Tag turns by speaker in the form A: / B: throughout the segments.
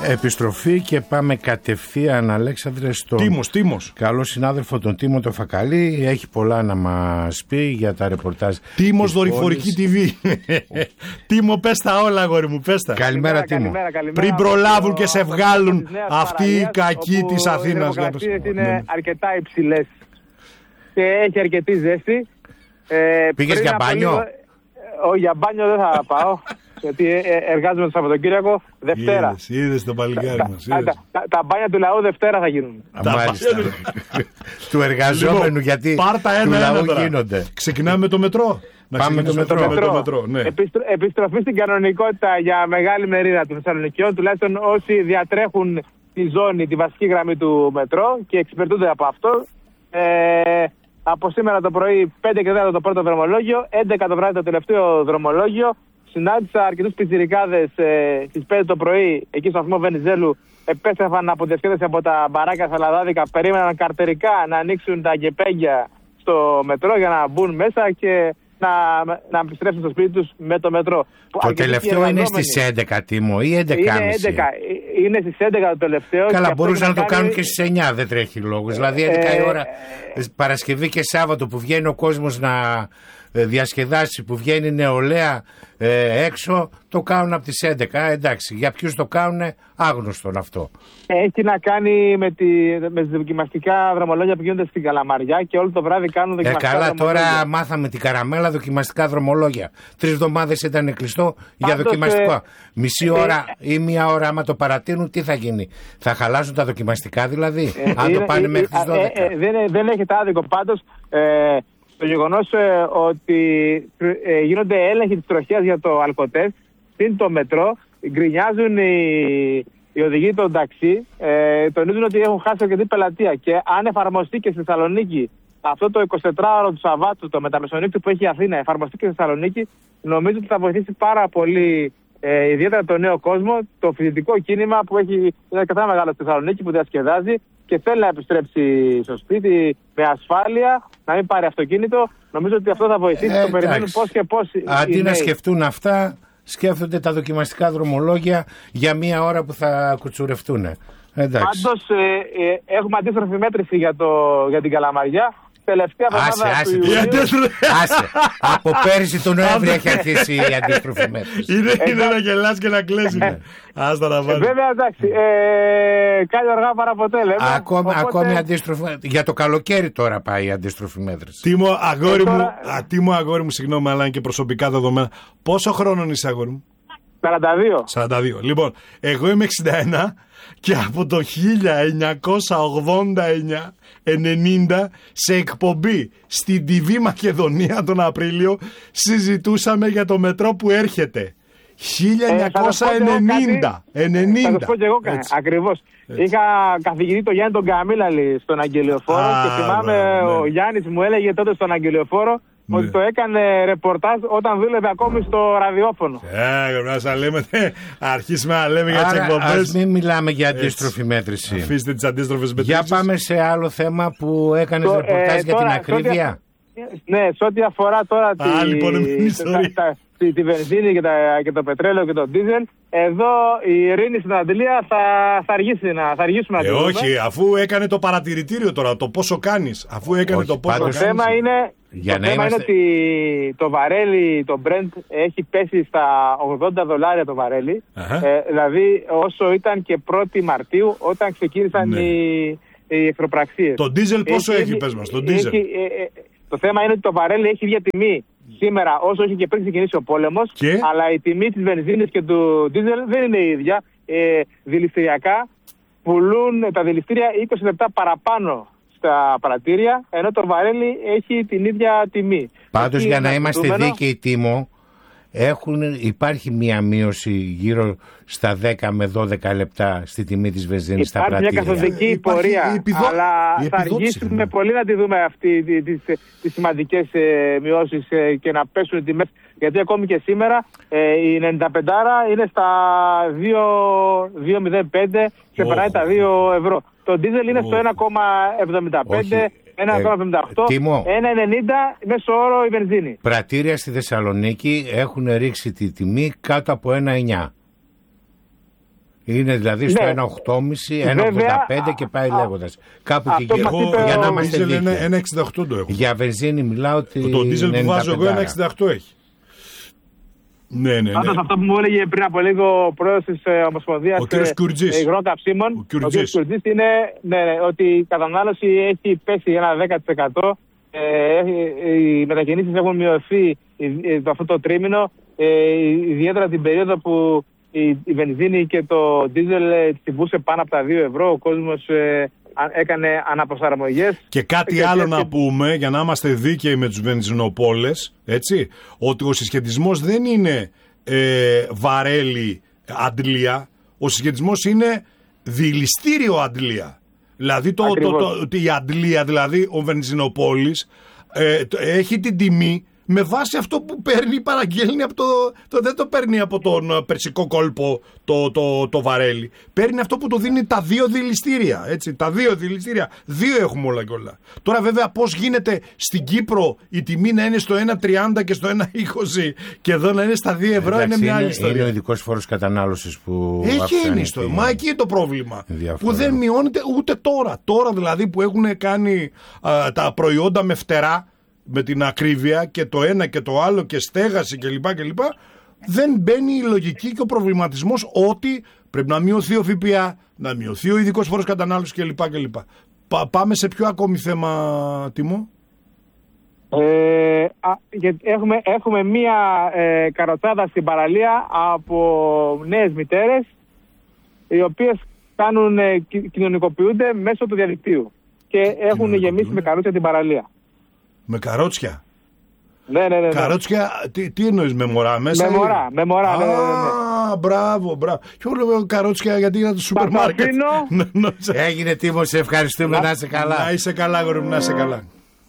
A: Επιστροφή και πάμε κατευθείαν, Αλέξανδρε, στον
B: Τίμος.
A: καλό συνάδελφο τον Τίμο το Φακαλή. Έχει πολλά να μας πει για τα ρεπορτάζ.
B: Τίμος Δορυφορική TV. Τίμο, πες τα όλα, αγόρι μου, πες τα.
A: Καλημέρα, Τίμο.
B: Πριν προλάβουν και σε βγάλουν αυτοί οι κακοί της Αθήνας.
C: Οι θερμοκρασίες είναι αρκετά υψηλές και έχει αρκετή ζέστη.
A: Πήγες για μπάνιο?
C: Όχι, για μπάνιο δεν θα πάω. Γιατί εργάζομαι το Σαββατοκύριακο Δευτέρα.
B: Είδες το παλικάρι μας.
C: Τα μπάνια του λαού Δευτέρα θα γίνουν.
A: Μάλιστα. Του εργαζόμενου, γιατί του λαού γίνονται.
B: Ξεκινάμε με το μετρό.
A: Πάμε με το μετρό.
B: Ναι.
C: Επιστροφή στην κανονικότητα για μεγάλη μερίδα των Θεσσαλονικιών, τουλάχιστον όσοι διατρέχουν τη ζώνη, τη βασική γραμμή του μετρό και εξυπηρετούνται από αυτό. Από σήμερα το πρωί 5 και 4 το πρώτο δρομολόγιο, 11 το βράδυ το τελευταίο δρομολόγιο. Συνάντησα αρκετούς πιτσιρικάδες στις 5 το πρωί εκεί στο σταθμό Βενιζέλου. Επέστρεφαν από διασκέδαση από τα μπαράκια Σαλαδάδικα. Περίμεναν καρτερικά να ανοίξουν τα γκεπέγγια στο μετρό για να μπουν μέσα και να επιστρέψουν στο σπίτι τους με το μετρό.
A: Το τελευταίο είναι στις 11, Τίμο, ή 11.30?
C: Είναι στις 11 το τελευταίο.
A: Καλά, μπορούσαν να το κάνουν και στις 9, δεν τρέχει λόγος. Δηλαδή 11 η ώρα, Παρασκευή και Σάββατο που βγαίνει ο κόσμος να διασκεδάσει, που βγαίνει νεολαία έξω, το κάνουν από τις 11. Εντάξει, για ποιους το κάνουν, άγνωστον αυτό. Έχει
C: να κάνει με τις δοκιμαστικά δρομολόγια που γίνονται στην Καλαμαριά και όλο το βράδυ κάνουν δοκιμαστικά δρομολόγια.
A: Τώρα μάθαμε την καραμέλα δοκιμαστικά δρομολόγια. 3 εβδομάδες ήταν κλειστό για δοκιμαστικό. Μισή ώρα ή μία ώρα άμα το παρατείνουν, τι θα γίνει? Θα χαλάσουν τα δοκιμαστικά δηλαδή, αν το πάνε μέχρι τις 12.
C: Δεν έχετε άδικο πάντως. Το γεγονός ότι γίνονται έλεγχοι της τροχέας για το αλκοτέστ στην το μετρό, γκρινιάζουν οι οδηγοί των ταξί, τονίζουν ότι έχουν χάσει αρκετή πελατεία και αν εφαρμοστεί και στη Θεσσαλονίκη αυτό το 24ωρο του Σαββάτου, το μεταμεσονύκτου που έχει η Αθήνα, εφαρμοστεί και στη Θεσσαλονίκη, νομίζω ότι θα βοηθήσει πάρα πολύ, ιδιαίτερα τον νέο κόσμο, το φοιτητικό κίνημα που είναι αρκετά μεγάλο στη Θεσσαλονίκη, που διασκεδάζει και θέλει να επιστρέψει στο σπίτι με ασφάλεια, να μην πάρει αυτοκίνητο. Νομίζω ότι αυτό θα βοηθήσει. Το περιμένουν πώς και πώς.
A: Αντί να σκεφτούν αυτά, σκέφτονται τα δοκιμαστικά δρομολόγια για μία ώρα που θα κουτσουρευτούν.
C: Πάντως έχουμε αντίστροφη μέτρηση για την Καλαμαριά. Τελευταία εβδομάδα του Ιουλίου.
A: Από πέρυσι τον Νοέμβρη έχει αρχίσει η αντίστροφη μέτρηση.
B: Είναι να γελάς και να κλαις. Άστα να βάλεις.
C: Βέβαια, εντάξει, κάνει αργά παρά ποτέ, λέμε.
A: Ακόμη αντίστροφη. Για το καλοκαίρι τώρα πάει η αντίστροφη μέτρηση.
B: Τίμο, αγόρι μου, συγγνώμη, αλλά είναι και προσωπικά δεδομένα. Πόσο χρόνων είσαι, αγόρι μου?
C: 42.
B: Λοιπόν, εγώ είμαι 61 και από το 1989-90 σε εκπομπή στην TV Μακεδονία τον Απρίλιο συζητούσαμε για το μετρό που έρχεται. 1990. Θα
C: το πω και εγώ ακριβώς. Είχα καθηγητή τον Γιάννη τον Καμίλαλη στον Αγγελιοφόρο και θυμάμαι ο Γιάννης μου έλεγε τότε στον Αγγελιοφόρο ότι το έκανε ρεπορτάζ όταν δούλευε ακόμη στο ραδιόφωνο.
B: Αρχίσουμε να λέμε για τις εκπομπές.
A: Ας μην μιλάμε για αντίστροφη μέτρηση.
B: Αφήστε τις αντίστροφες μετρήσεις.
A: Για πάμε σε άλλο θέμα που έκανες ρεπορτάζ για την ακρίβεια.
C: Ναι, σε ό,τι αφορά τώρα τη βενζίνη και το πετρέλαιο και το ντίζελ, εδώ η ειρήνη στην Αντλία θα αργήσουμε να δούμε.
B: Όχι, αφού έκανε το παρατηρητήριο τώρα, το πόσο κάνεις. Αφού έκανε το πόσο κάνεις.
C: Το θέμα είναι ότι το βαρέλι, το Brent, έχει πέσει στα $80 το βαρέλι. Δηλαδή όσο ήταν και 1η Μαρτίου όταν ξεκίνησαν οι εχθροπραξίες.
B: Το ντίζελ πόσο έχει, πες μας, το ντίζελ?
C: Το θέμα είναι ότι το βαρέλι έχει ίδια τιμή σήμερα όσο είχε και πριν ξεκινήσει ο πόλεμος, αλλά η τιμή της βενζίνης και του ντίζελ δεν είναι η ίδια. Δηληστηριακά πουλούν τα δηληστήρια 20 λεπτά παραπάνω στα πρατήρια, ενώ το βαρέλι έχει την ίδια τιμή.
A: Πάντως, για να είμαστε δίκαιοι, Τίμο, υπάρχει μία μείωση γύρω στα 10 με 12 λεπτά στη τιμή της βενζίνης στα πρατήρια.
C: Υπάρχει μια καθοδική πορεία, αλλά θα αργήσουμε πολύ να τη δούμε αυτή τις σημαντικές μειώσεις και να πέσουν οι τιμές. Γιατί ακόμη και σήμερα η 95 είναι στα 2,05 και περνάει τα 2 ευρώ. Το ντίζελ είναι στο 1,75. 1,78, 1,90 μέσο όρο η βενζίνη.
A: Πρατήρια στη Θεσσαλονίκη έχουν ρίξει τη τιμή κάτω από 1,9. Είναι δηλαδή στο 1,8,5, 1,85 και πάει λέγοντας. Κάπου εκεί για να είμαστε δίκαιοι.
B: 1,68 το έχω.
A: Για βενζίνη μιλάω ότι.
B: Το ντίζελ που βάζω εγώ 1,68 έχει. Ναι.
C: Πάντως αυτό που μου έλεγε πριν από λίγο ο πρόεδρος της Ομοσπονδίας Υγρών Καυσίμων, ο κ. Κουρτζής, είναι ότι η κατανάλωση έχει πέσει ένα 10%. Οι μετακινήσεις έχουν μειωθεί αυτό το τρίμηνο, ιδιαίτερα την περίοδο που η βενζίνη και το ντίζελ τυπούσε πάνω από τα 2 ευρώ. Ο κόσμος έκανε αναπροσαρμογές.
B: Και κάτι άλλο να πούμε, για να είμαστε δίκαιοι με τους βενζινοπόλες, έτσι, ότι ο συσχετισμός δεν είναι βαρέλι αντλία, ο συσχετισμός είναι δηληστήριο αντλία. Δηλαδή η αντλία, δηλαδή ο βενζινοπόλης έχει την τιμή με βάση αυτό που παίρνει, παραγγέλνει από δεν το παίρνει από τον Περσικό κόλπο το βαρέλι. Παίρνει αυτό που το δίνει τα 2 δηληστήρια. Έτσι, τα 2 δηληστήρια. 2 έχουμε όλα και όλα. Τώρα βέβαια πώς γίνεται στην Κύπρο η τιμή να είναι στο 1,30 και στο 1,20 και εδώ να είναι στα 2 ευρώ, είναι μια άλλη ιστορία.
A: Είναι ο ειδικός φόρος κατανάλωσης που
B: εκεί είναι ιστορία. Μα εκεί είναι το πρόβλημα. Που δεν μειώνεται ούτε τώρα. Τώρα δηλαδή που έχουν κάνει τα προϊόντα με φτερά, με την ακρίβεια και το ένα και το άλλο και στέγαση κλπ. Δεν μπαίνει η λογική και ο προβληματισμός ότι πρέπει να μειωθεί ο ΦΠΑ, να μειωθεί ο ειδικός φόρος κατανάλωσης κλπ. Πάμε σε ποιο ακόμη θέμα, Τίμο?
C: Έχουμε μία καροτσάδα στην παραλία από νέες μητέρες, οι οποίες κοινωνικοποιούνται μέσω του διαδικτύου και έχουν γεμίσει με καρότσια την παραλία.
B: Με καρότσια?
C: Ναι.
B: Καρότσια, τι εννοείς, με μωρά μέσα?
C: Με μωρά, ναι.
B: Μπράβο. Και όλο καρότσια γιατί είναι το σούπερ μάρκετ.
A: Έγινε, Τίμο, σε ευχαριστούμε, να είσαι καλά.
B: Να είσαι καλά, αγόρι μου, να είσαι καλά.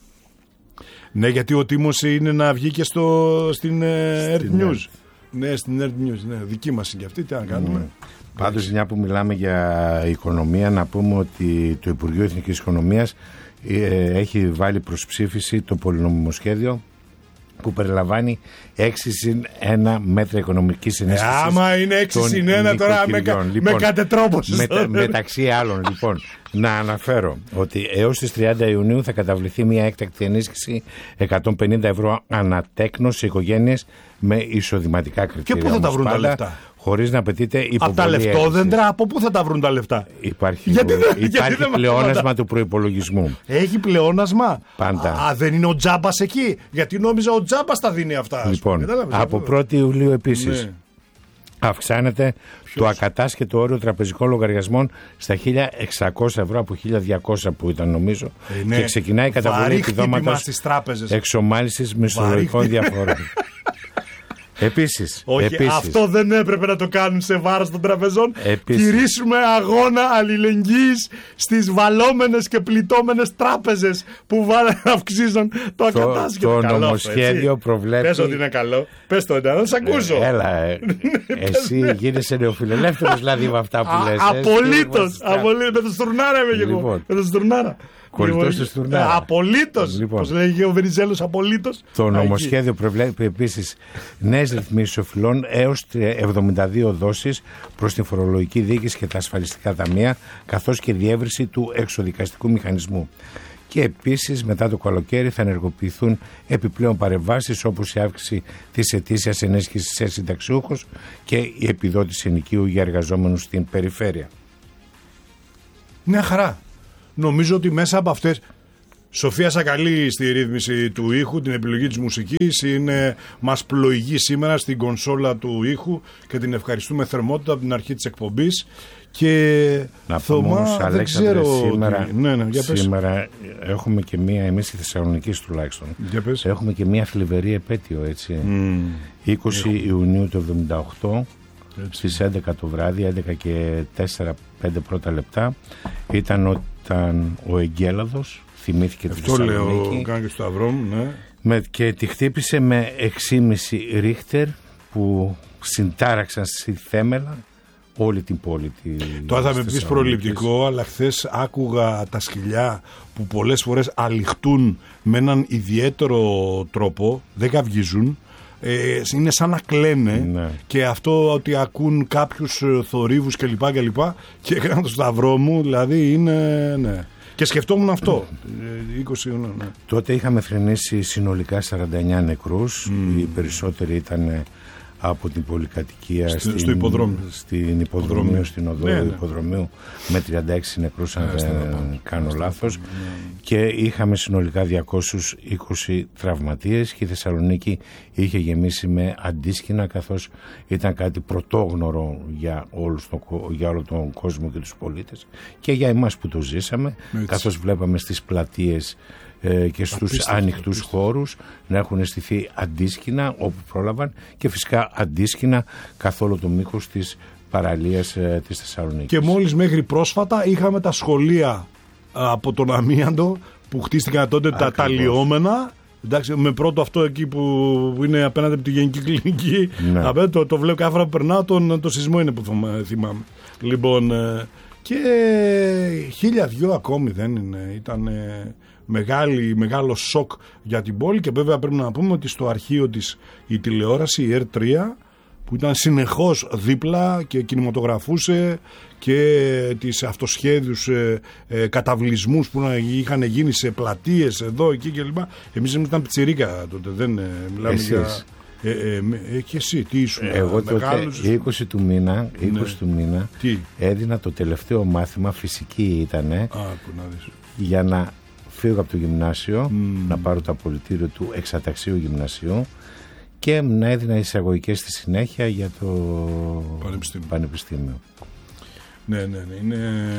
B: Ναι, γιατί ο Τίμος είναι να βγει και στην Earth News. Ναι, στην Earth News, ναι, δική μας είναι και αυτή, τι να κάνουμε.
A: Πάντως, μια που μιλάμε για οικονομία, να πούμε ότι το Υπουργείο Εθνικής Οικονομίας έχει βάλει προς ψήφιση το πολυνομιμοσχέδιο που περιλαμβάνει 6+1 μέτρα οικονομικής ενίσχυσης.
B: Άμα είναι 6+1 τώρα με κατετρόπωσης.
A: Μεταξύ άλλων, λοιπόν, να αναφέρω ότι έως τις 30 Ιουνίου θα καταβληθεί μια έκτακτη ενίσχυση 150 ευρώ ανατέκνος σε οικογένειες με εισοδηματικά κριτήρια.
B: Και πού θα τα βρουν τα λεφτά?
A: Χωρίς να απαιτείται υποβολή.
B: Από τα λεφτόδεντρα, από πού θα τα βρουν τα λεφτά?
A: Υπάρχει πλεόνασμα του προϋπολογισμού.
B: Έχει πλεόνασμα.
A: Πάντα.
B: Δεν είναι ο Τζάμπας εκεί? Γιατί νόμιζα ο Τζάμπας τα δίνει αυτά.
A: Λοιπόν, από 1η Ιουλίου επίσης αυξάνεται το ακατάσχετο όριο τραπεζικών λογαριασμών στα 1.600 ευρώ από 1.200 που ήταν νομίζω. Και ξεκινάει η καταβολή επιδόματος εξομάλυσης μισθολογικών διαφορών. Επίσης,
B: αυτό δεν έπρεπε να το κάνουν σε βάρος των τραπεζών. Κηρύσουμε αγώνα αλληλεγγύης στις βαλόμενες και πληττόμενες τράπεζες που αυξήσουν το ακατάσχετο.
A: Το νομοσχέδιο προβλέπει.
B: Πες ότι είναι καλό. Πες το, να σε ακούσω.
A: Έλα, εσύ γίνεσαι νεοφιλελεύθερος δηλαδή με αυτά που λες.
B: Απολύτως. Με το στουρνάρα είμαι και εγώ. Με το στουρνάρα.
A: Κολλητός του στουρνάρα.
B: Απολύτως. Πώς λέγει ο Βενιζέλος, απολύτως.
A: Το νομοσχέδιο προβλέπει επίσης νέες ρυθμίσεις οφειλών έως 72 δόσεις προς την φορολογική διοίκηση και τα ασφαλιστικά ταμεία, καθώς και διεύρυνση του εξοδικαστικού μηχανισμού. Και επίσης μετά το καλοκαίρι θα ενεργοποιηθούν επιπλέον παρεμβάσεις όπως η αύξηση της ετήσιας ενίσχυσης σε συνταξιούχους και η επιδότηση ενοικίου για εργαζόμενους στην περιφέρεια.
B: Μια χαρά. Νομίζω ότι μέσα από αυτές, Σοφία Σακαλή στη ρύθμιση του ήχου, την επιλογή της μουσικής, μας πλοηγεί σήμερα στην κονσόλα του ήχου και την ευχαριστούμε θερμότητα από την αρχή της εκπομπής. Και
A: να Θωμά,
B: δεν ξέρω
A: σήμερα έχουμε και μία, εμείς στη Θεσσαλονίκη τουλάχιστον, έχουμε και μία θλιβερή επέτειο, έτσι. 20 Ιουνίου του 1978, στις 11 το βράδυ, 11 και 4-5 πρώτα λεπτά, ήταν όταν ο Εγκέλαδος θυμήθηκε τη Θεσσαλονίκη.
B: Αυτό λέω, κάνει και στο Σταυρό μου, ναι.
A: Και τη χτύπησε με 6,5 ρίχτερ που συντάραξαν στη θέμελα όλη την πόλη.
B: Τώρα θα με πεις προληπτικό, αλλά χθες άκουγα τα σκυλιά που πολλές φορές αληχτούν με έναν ιδιαίτερο τρόπο, δεν καυγίζουν, είναι σαν να κλαίνε,
A: Ναι.
B: και αυτό ότι ακούν κάποιους θορύβους κλπ. Και έκανα το σταυρό μου, δηλαδή είναι. Ναι. Και σκεφτόμουν αυτό. 20, ναι.
A: Τότε είχαμε θρηνήσει συνολικά 49 νεκρούς. Οι περισσότεροι ήταν από την πολυκατοικία
B: στο υποδρόμιο.
A: Στην Υποδρομίου, στην οδό
B: Ναι, ναι.
A: Υποδρομίου, με 36 νεκρούς, αν δεν κάνω λάθος. Και είχαμε συνολικά 220 τραυματίες, και η Θεσσαλονίκη είχε γεμίσει με αντίσκηνα, καθώς ήταν κάτι πρωτόγνωρο για όλο τον κόσμο και τους πολίτες, και για εμάς που το ζήσαμε, καθώς βλέπαμε στις πλατείες και στους ανοιχτούς χώρους να έχουν αισθηθεί αντίσκηνα όπου πρόλαβαν, και φυσικά αντίσκηνα καθ' όλο το μήκος της παραλίας της Θεσσαλονίκης.
B: Και μόλις μέχρι πρόσφατα είχαμε τα σχολεία από τον αμίαντο που χτίστηκαν τότε, τα λιώμενα. Εντάξει, με πρώτο αυτό εκεί που είναι απέναντι από τη Γενική Κλινική.
A: Ναι.
B: Το βλέπω κάθε φορά που περνάω, το σεισμό είναι που θυμάμαι. Λοιπόν, και 1002 ακόμη δεν είναι. Ήταν μεγάλο σοκ για την πόλη, και βέβαια πρέπει να πούμε ότι στο αρχείο της η τηλεόραση, η R3, που ήταν συνεχώς δίπλα και κινηματογραφούσε και τις αυτοσχέδιους καταβλισμούς που είχαν γίνει σε πλατείες εδώ, εκεί κλπ. Εμείς ήμασταν πιτσιρίκα τότε, δεν μιλάμε.
A: Εσείς.
B: Για... και εσύ, τι ήσουν?
A: Εγώ τότε 20 του μήνα
B: Τι?
A: έδινα το τελευταίο μάθημα, φυσική ήτανε, για να φύγω από το γυμνάσιο, να πάρω το απολυτήριο του εξαταξίου γυμνασίου, και να έδινα εισαγωγικές στη συνέχεια για το πανεπιστήμιο.
B: Ναι, είναι...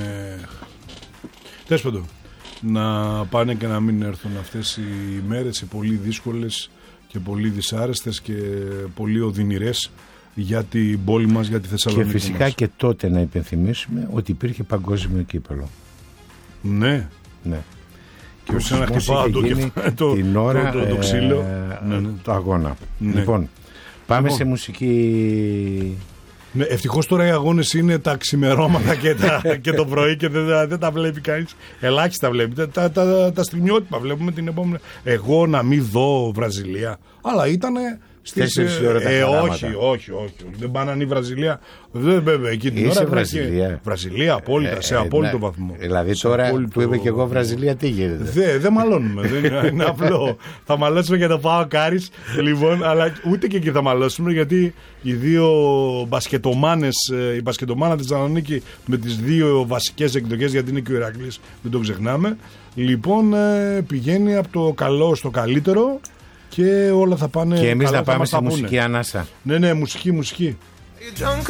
B: Τέλος πάντων, να πάνε και να μην έρθουν αυτές οι μέρες, οι πολύ δύσκολες και πολύ δυσάρεστες και πολύ οδυνηρές για την πόλη μας, για τη Θεσσαλονίκη.
A: Και φυσικά μας. Και τότε να υπενθυμίσουμε ότι υπήρχε παγκόσμιο κύπελο.
B: Ναι.
A: Και ο σεισμός είχε γίνει την ώρα
B: το ξύλο,
A: το αγώνα. Ναι. Λοιπόν, πάμε σε μουσική.
B: Ναι, ευτυχώς τώρα οι αγώνες είναι τα ξημερώματα και το πρωί, και δεν τα βλέπει κανείς. Ελάχιστα βλέπει. Τα στιγμιότυπα βλέπουμε την επόμενη. Εγώ να μην δω Βραζιλία. Αλλά ήτανε στις
A: 4 ώρα τα
B: όχι. Δεν πάνε η Βραζιλία. Βέβαια, εκεί την ώρα. Βραζιλία, απόλυτα, σε απόλυτο βαθμό.
A: Δηλαδή τώρα που είμαι και εγώ Βραζιλία, τι γίνεται?
B: Δεν μαλώνουμε. Είναι απλό. Θα μαλώσουμε για το ΠΑΟΚ Άρης, λοιπόν, αλλά ούτε και εκεί θα μαλώσουμε, γιατί οι δύο μπασκετομάνες, η μπασκετομάνα της Θεσσαλονίκη με τις δύο βασικές εκδοχές, γιατί είναι και ο Ηρακλής, δεν το ξεχνάμε. Λοιπόν, πηγαίνει από το καλό στο καλύτερο. Και όλα θα πάνε.
A: Και εμείς
B: καλά,
A: να πάμε σε μουσική ανάσα.
B: Ναι, μουσική.
D: You drunk